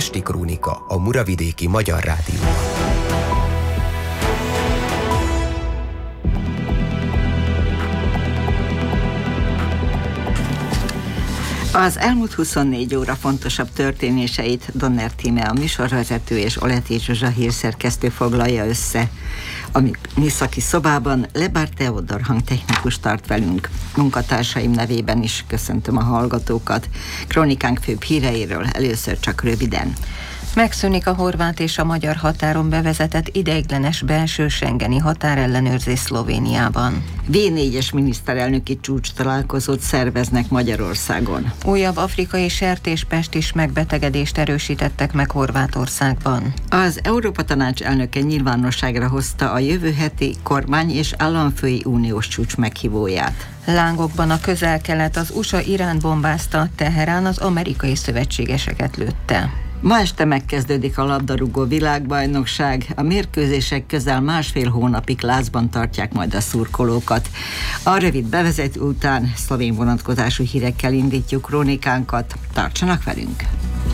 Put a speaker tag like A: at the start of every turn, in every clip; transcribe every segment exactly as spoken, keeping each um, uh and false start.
A: Pesti Krónika, a Muravidéki Magyar Rádióban.
B: Az elmúlt huszonnégy óra fontosabb történéseit Donner Tíme, a műsorvezető, és Oleti Zsuzsa hírszerkesztő foglalja össze. A műszaki szobában Lebár Teodor hangtechnikus tart velünk. Munkatársaim nevében is köszöntöm a hallgatókat. Krónikánk főbb híreiről először csak röviden.
C: Megszűnik a horvát és a magyar határon bevezetett ideiglenes belső schengeni határellenőrzés Szlovéniában.
B: vé négyes miniszterelnöki csúcs találkozót szerveznek Magyarországon.
C: Újabb afrikai sertéspestis megbetegedést erősítettek meg Horvátországban.
B: Az Európa Tanács elnöke nyilvánosságra hozta a jövő heti kormány és államfői uniós csúcs meghívóját.
C: Lángokban a Közel-Kelet, az u es á Iránt bombázta, Teherán az amerikai szövetségeseket lőtte.
B: Ma este megkezdődik a labdarúgó világbajnokság. A mérkőzések közel másfél hónapig lázban tartják majd a szurkolókat. A rövid bevezető után szlovén vonatkozású hírekkel indítjuk krónikánkat. Tartsanak velünk!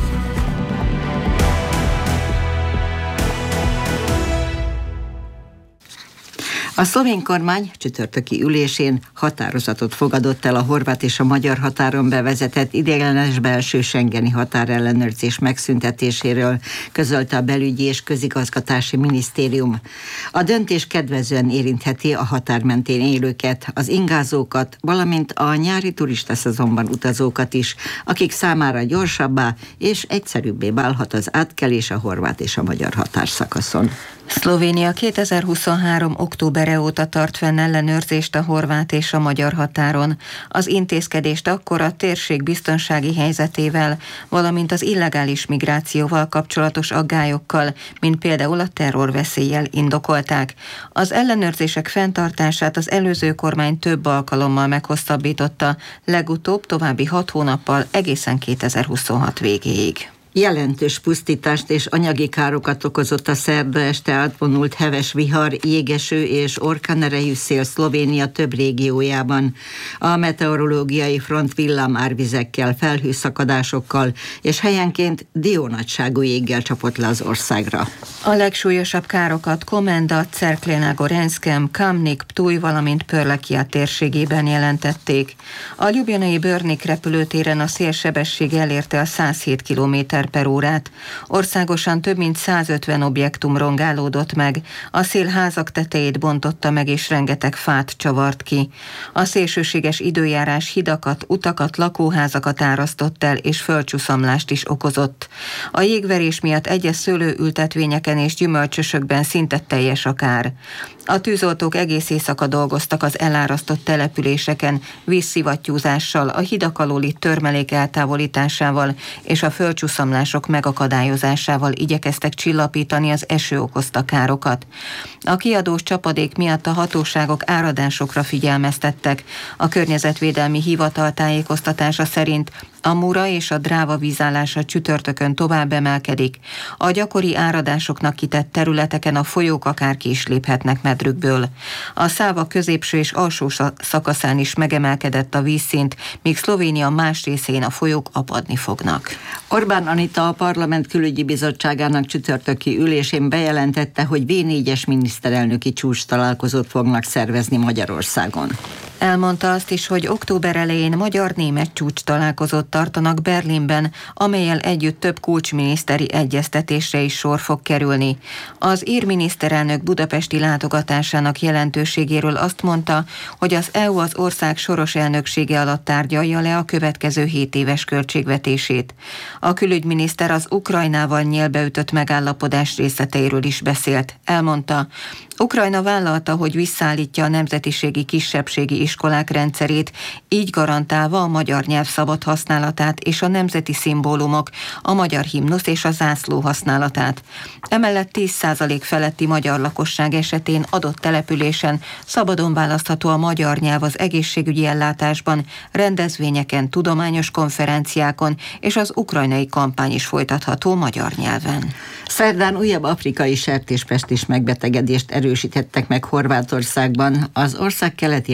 B: A szlovén kormány csütörtöki ülésén határozatot fogadott el a horvát és a magyar határon bevezetett ideiglenes belső schengeni határellenőrzés megszüntetéséről, közölte a belügyi és közigazgatási minisztérium. A döntés kedvezően érintheti a határ mentén élőket, az ingázókat, valamint a nyári turista szezonban utazókat is, akik számára gyorsabbá és egyszerűbbé válhat az átkelés a horvát és a magyar határszakaszon.
C: Szlovénia kétezer-huszonhárom októbere óta tart fenn ellenőrzést a horvát és a magyar határon. Az intézkedést akkor a térség biztonsági helyzetével, valamint az illegális migrációval kapcsolatos aggályokkal, mint például a terrorveszéllyel indokolták. Az ellenőrzések fenntartását az előző kormány több alkalommal meghosszabbította, legutóbb további hat hónappal egészen kétezer-huszonhat végéig.
B: Jelentős pusztítást és anyagi károkat okozott a szerda este átvonult heves vihar, jégeső és orkanerejű szél Szlovénia több régiójában. A meteorológiai front villámárvizekkel, felhőszakadásokkal és helyenként diónagyságú jéggel csapott le az országra.
C: A legsúlyosabb károkat Komenda, Cerklina Gorenskem, Kamnik, Ptuj, valamint Prlekija térségében jelentették. A ljubljanai Brnik repülőtéren a szélsebesség elérte a száz hét kilométer per órát. Országosan több mint százötven objektum rongálódott meg, a szél házak tetejét bontotta meg és rengeteg fát csavart ki. A szélsőséges időjárás hidakat, utakat, lakóházakat árasztott el és földcsúszamlást is okozott. A jégverés miatt egyes szőlőültetvényeken és gyümölcsösökben szinte teljes a kár. A tűzoltók egész éjszaka dolgoztak az elárasztott településeken, vízszivattyúzással, a hidak alóli törmelék eltávolításával és a földcsúszamlások megakadályozásával igyekeztek csillapítani az eső okozta károkat. A kiadós csapadék miatt a hatóságok áradásokra figyelmeztettek. A környezetvédelmi hivatal tájékoztatása szerint a Mura és a Dráva vízállása csütörtökön tovább emelkedik. A gyakori áradásoknak kitett területeken a folyók akár ki is léphetnek medrükből. A Száva középső és alsó szakaszán is megemelkedett a vízszint, míg Szlovénia más részén a folyók apadni fognak.
B: Orbán Anita a Parlament Külügyi Bizottságának csütörtöki ülésén bejelentette, hogy vé négyes miniszterelnöki csúcs találkozót fognak szervezni Magyarországon.
C: Elmondta azt is, hogy október elején magyar-német csúcs találkozót tartanak Berlinben, amellyel együtt több kulcsminiszteri egyeztetésre is sor fog kerülni. Az ír miniszterelnök budapesti látogatásának jelentőségéről azt mondta, hogy az é u az ország soros elnöksége alatt tárgyalja le a következő hét éves költségvetését. A külügyminiszter az Ukrajnával nyélbeütött megállapodás részleteiről is beszélt. Elmondta, Ukrajna vállalta, hogy visszaállítja a nemzetiségi kisebbségi iskolák rendszerét, így garantálva a magyar nyelv szabad használatát és a nemzeti szimbólumok, a magyar himnusz és a zászló használatát. Emellett tíz százalék feletti magyar lakosság esetén adott településen szabadon választható a magyar nyelv az egészségügyi ellátásban, rendezvényeken, tudományos konferenciákon, és az ukrajnai kampány is folytatható magyar nyelven.
B: Szerdán újabb afrikai sertéspestis megbetegedést erősítettek meg Horvátországban. Az ország keleti részén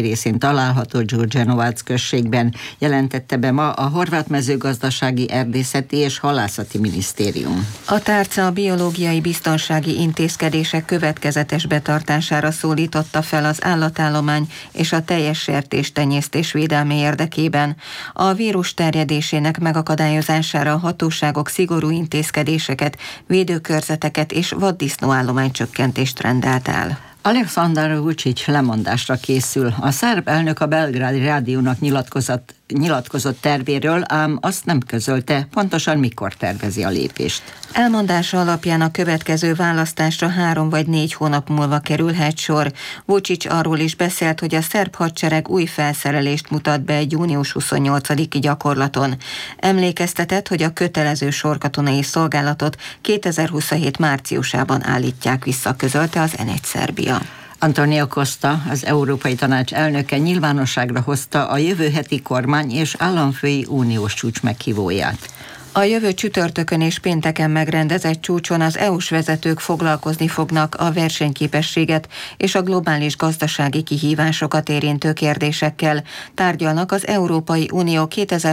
B: található Gyurcsenovac községben, jelentette be ma a Horvát Mezőgazdasági, Erdészeti és Halászati Minisztérium.
C: A tárca a biológiai biztonsági intézkedések következetes betartására szólította fel az állatállomány és a teljes sertéstenyésztés védelme érdekében. A vírus terjedésének megakadályozására a hatóságok szigorú intézkedéseket, védőkörzeteket és vaddisznóállomány csökkentést rendelt el.
B: Aleksandar Vučić lemondásra készül. A szerb elnök a belgrádi rádiónak nyilatkozott, nyilatkozott tervéről, ám azt nem közölte, pontosan mikor tervezi a lépést.
C: Elmondása alapján a következő választásra három vagy négy hónap múlva kerülhet sor. Vučić arról is beszélt, hogy a szerb hadsereg új felszerelést mutat be egy június huszonnyolcadiki gyakorlaton. Emlékeztetett, hogy a kötelező sorkatonai szolgálatot kétezer-huszonhét márciusában állítják vissza, közölte az en egy Szerbia.
B: Antonio Costa, az Európai Tanács elnöke nyilvánosságra hozta a jövő heti kormány és államfői uniós csúcs meghívóját.
C: A jövő csütörtökön és pénteken megrendezett csúcson az é u-s vezetők foglalkozni fognak a versenyképességet és a globális gazdasági kihívásokat érintő kérdésekkel. Tárgyalnak az Európai Unió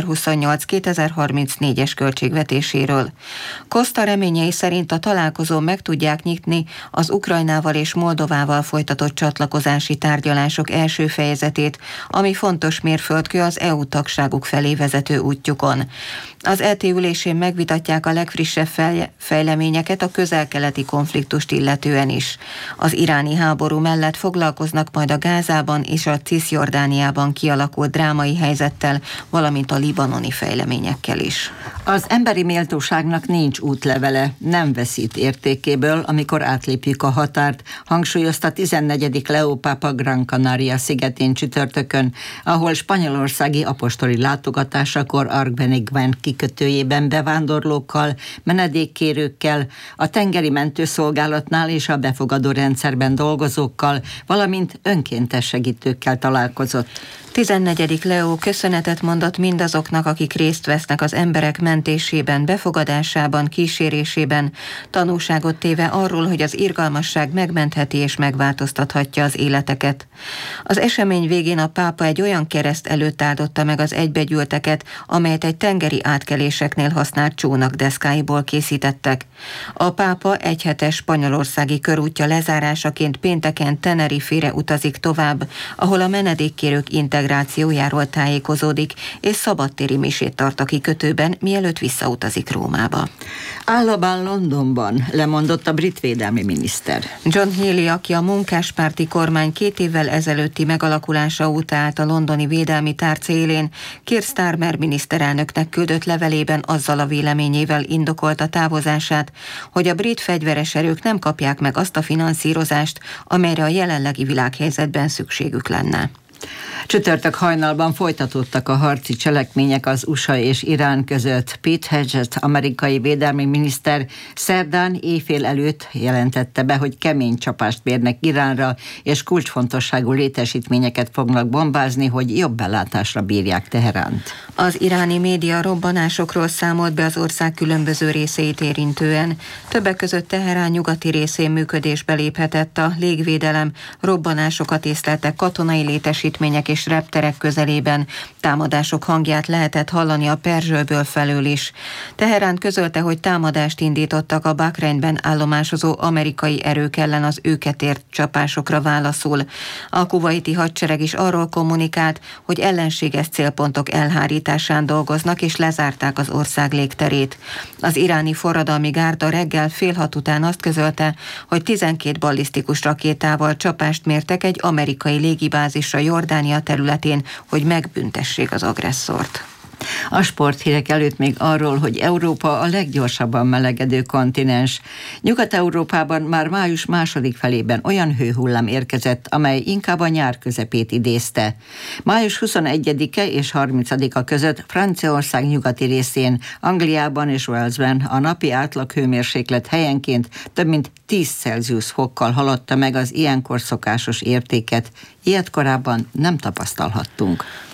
C: kétezer-huszonnyolc-kétezer-harmincnégyes költségvetéséről. Costa reményei szerint a találkozón meg tudják nyitni az Ukrajnával és Moldovával folytatott csatlakozási tárgyalások első fejezetét, ami fontos mérföldkő az é u tagságuk felé vezető útjukon. Az é té ülésén megvitatják a legfrissebb fejleményeket a közel-keleti konfliktust illetően is. Az iráni háború mellett foglalkoznak majd a Gázában és a Ciszjordániában kialakult drámai helyzettel, valamint a libanoni fejleményekkel is.
B: Az emberi méltóságnak nincs útlevele, nem veszít értékéből, amikor átlépjük a határt, hangsúlyozta tizennegyedik Leó pápa Gran Canaria szigetén csütörtökön, ahol spanyolországi apostoli látogatásakor Arbenigben kikötőjében bevándorlókkal, menedékkérőkkel, a tengeri mentőszolgálatnál és a befogadó rendszerben dolgozókkal, valamint önkéntes segítőkkel találkozott.
C: tizennegyedik Leó köszönetet mondott mindazoknak, akik részt vesznek az emberek mentésében, befogadásában, kísérésében, tanúságot téve arról, hogy az irgalmasság megmentheti és megváltoztathatja az életeket. Az esemény végén a pápa egy olyan kereszt előtt áldotta meg az egybegyűlteket, amelyet egy tengeri átkeléseknél használt csónak deszkáiból készítettek. A pápa egyhetes spanyolországi körútja lezárásaként pénteken Tenerifére utazik tovább, ahol a menedékkérők integrációjáról tájékozódik, és szabadtéri misét tart a kikötőben, mielőtt visszautazik Rómába.
B: Állabán Londonban lemondott a brit védelmi miniszter.
C: John Healey, aki a munkáspárti kormány két évvel ezelőtti megalakulása óta állt a londoni védelmi tárca élén, Keir Starmer miniszterelnöknek küldött levelében azzal a véleményével indokolta távozását, hogy a brit fegyveres erők nem kapják meg azt a finanszírozást, amelyre a jelenlegi világhelyzetben szükségük lenne.
B: Csütörtök hajnalban folytatódtak a harci cselekmények az u es á és Irán között. Pete Hegseth, amerikai védelmi miniszter szerdán éjfél előtt jelentette be, hogy kemény csapást mérnek Iránra, és kulcsfontosságú létesítményeket fognak bombázni, hogy jobb belátásra bírják Teheránt.
C: Az iráni média robbanásokról számolt be az ország különböző részeit érintően. Többek között Teherán nyugati részén működésbe léphetett a légvédelem, robbanásokat észleltek katonai létesítmények és repterek közelében. Támadások hangját lehetett hallani a Perzsőből felől is. Teherán közölte, hogy támadást indítottak a Bahreinben állomásozó amerikai erők ellen az őket ért csapásokra válaszul. A kuvaiti hadsereg is arról kommunikált, hogy ellenséges célpontok elhárításán dolgoznak, és lezárták az ország légterét. Az iráni forradalmi gárda reggel fél hat után azt közölte, hogy tizenkét ballisztikus rakétával csapást mértek egy amerikai légibázisra Jordánia területén, hogy megbüntessék az agresszort.
B: A sporthírek előtt még arról, hogy Európa a leggyorsabban melegedő kontinens. Nyugat-Európában már május második felében olyan hőhullám érkezett, amely inkább a nyár közepét idézte. május huszonegyedike és harmincadika között Franciaország nyugati részén, Angliában és Walesben a napi átlag hőmérséklet helyenként több mint tíz Celsius fokkal haladta meg az ilyenkor szokásos értéket. Ilyet korábban nem tapasztalhattunk.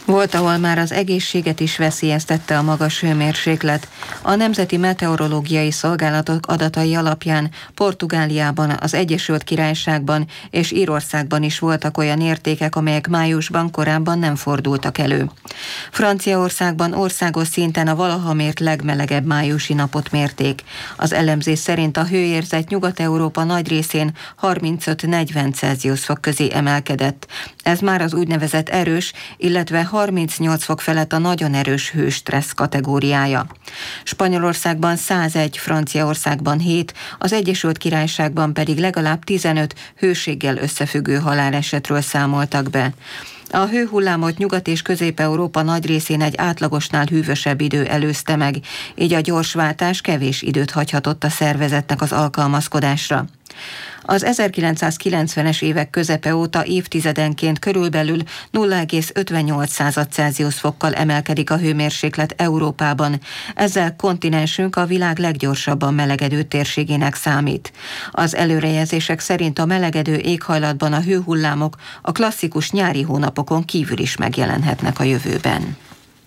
C: Volt, ahol már az egészséget is veszélyeztette a magas hőmérséklet. A Nemzeti Meteorológiai Szolgálatok adatai alapján Portugáliában, az Egyesült Királyságban és Írországban is voltak olyan értékek, amelyek májusban korábban nem fordultak elő. Franciaországban országos szinten a valaha mért legmelegebb májusi napot mérték. Az elemzés szerint a hőérzet Nyugat-Európa nagy részén harmincöt-negyven Celsius fok közé emelkedett. Ez már az úgynevezett erős, illetve harmincnyolc fok felett a nagyon erős hőstressz kategóriája. Spanyolországban százegy, Franciaországban hét, az Egyesült Királyságban pedig legalább tizenöt hőséggel összefüggő halálesetről számoltak be. A hőhullámot Nyugat- és Közép-Európa nagy részén egy átlagosnál hűvösebb idő előzte meg, így a gyors váltás kevés időt hagyhatott a szervezetnek az alkalmazkodásra. Az ezerkilencszázkilencvenes évek közepe óta évtizedenként körülbelül nulla egész ötvennyolc Celsius fokkal emelkedik a hőmérséklet Európában. Ezzel kontinensünk a világ leggyorsabban melegedő térségének számít. Az előrejelzések szerint a melegedő éghajlatban a hőhullámok a klasszikus nyári hónapokon kívül is megjelenhetnek a jövőben.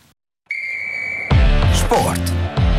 A: Sport.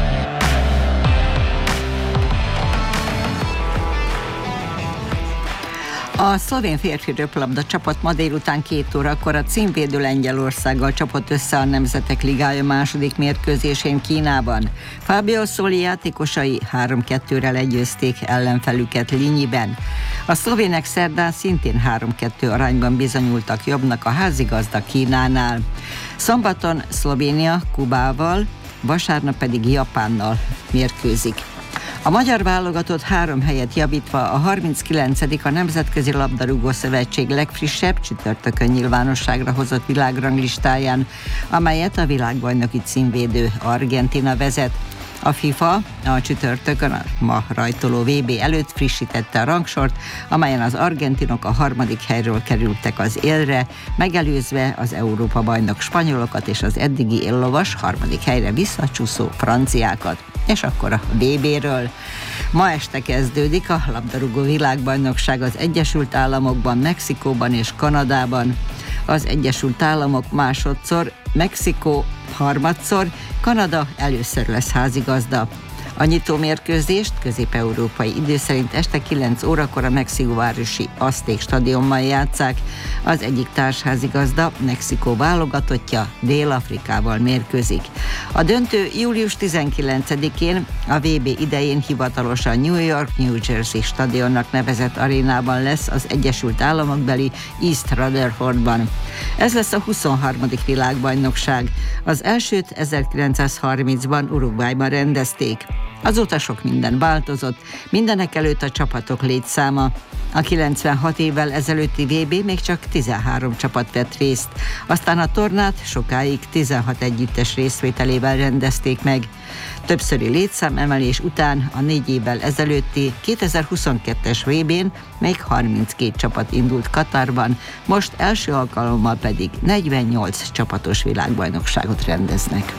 B: A szlovén férfi röplabda csapat ma délután két órakor a címvédő Lengyelországgal csapott össze a Nemzetek Ligája második mérkőzésén Kínában. Fábio Szóli játékosai három kettőre legyőzték ellenfelüket Linyiben. A szlovének szerdán szintén három kettő arányban bizonyultak jobbnak a házigazda Kínánál. Szombaton Szlovénia Kubával, vasárnap pedig Japánnal mérkőzik. A magyar válogatott három helyet javítva a harminckilencedik a Nemzetközi Labdarúgó Szövetség legfrissebb csütörtökön nyilvánosságra hozott világranglistáján, amelyet a világbajnoki címvédő Argentína vezet. A FIFA a csütörtökön a ma rajtoló vé bé előtt frissítette a rangsort, amelyen az argentinok a harmadik helyről kerültek az élre, megelőzve az Európa-bajnok spanyolokat és az eddigi éllovas harmadik helyre visszacsúszó franciákat. És akkor a vé béről. Ma este kezdődik a labdarúgó világbajnokság az Egyesült Államokban, Mexikóban és Kanadában. Az Egyesült Államok másodszor, Mexikó harmadszor, Kanada először lesz házigazda. A nyitómérkőzést közép-európai idő szerint este kilenc órakor a mexikóvárosi Azték stadionban játsszák. Az egyik társházigazda, Mexikó válogatottja Dél-Afrikával mérkőzik. A döntő július tizenkilencedikén a vé bé idején hivatalosan New York, New Jersey stadionnak nevezett arénában lesz az Egyesült Államokbeli East Rutherfordban. Ez lesz a huszonharmadik világbajnokság. Az elsőt ezerkilencszázharmincban Uruguayban rendezték. Azóta sok minden változott, mindenek előtt a csapatok létszáma. A kilencvenhat évvel ezelőtti vé bé még csak tizenhárom csapat vett részt, aztán a tornát sokáig tizenhat együttes részvételével rendezték meg. Többszöri létszámemelés után a négy évvel ezelőtti kétezer-huszonkettes vé bén még harminckét csapat indult Katarban, most első alkalommal pedig negyvennyolc csapatos világbajnokságot rendeznek.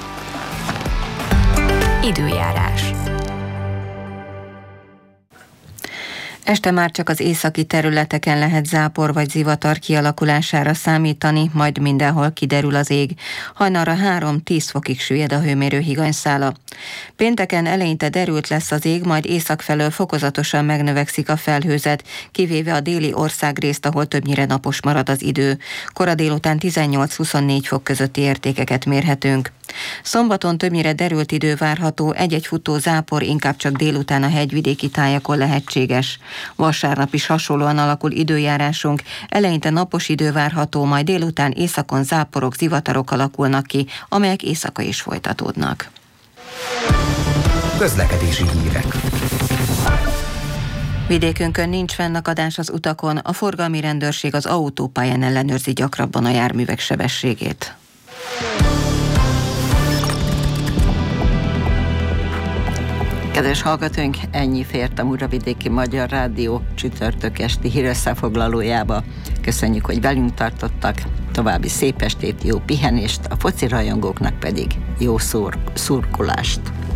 C: Időjárás. Este már csak az északi területeken lehet zápor vagy zivatar kialakulására számítani, majd mindenhol kiderül az ég. Hajnalra három-tíz fokig süllyed a hőmérő higanyszála. Pénteken eleinte derült lesz az ég, majd észak felől fokozatosan megnövekszik a felhőzet, kivéve a déli országrészt, ahol többnyire napos marad az idő. Kora délután tizennyolc-huszonnégy fok közötti értékeket mérhetünk. Szombaton többnyire derült idő várható, egy-egy futó zápor inkább csak délután a hegyvidéki tájakon lehetséges. Vasárnap is hasonlóan alakul időjárásunk, eleinte napos idő várható, majd délután északon záporok, zivatarok alakulnak ki, amelyek éjszaka is folytatódnak.
A: Közlekedési hírek.
C: Vidékünkön nincs fennakadás az utakon, a forgalmi rendőrség az autópályán ellenőrzi gyakrabban a járművek sebességét.
B: Kedves hallgatóink, ennyi fért a Muravidéki Magyar Rádió csütörtök esti hírösszefoglalójába. Köszönjük, hogy velünk tartottak, további szép estét, jó pihenést, a foci rajongóknak pedig jó szur- szurkolást.